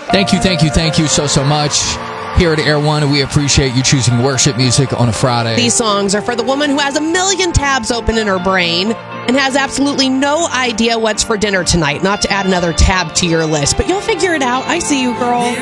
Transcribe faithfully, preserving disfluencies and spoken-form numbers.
Thank you, thank you, thank you so, so much. Here at Air One, we appreciate you choosing worship music on a Friday. These songs are for the woman who has a million tabs open in her brain and has absolutely no idea what's for dinner tonight. Not to add another tab to your list, but you'll figure it out. I see you, girl.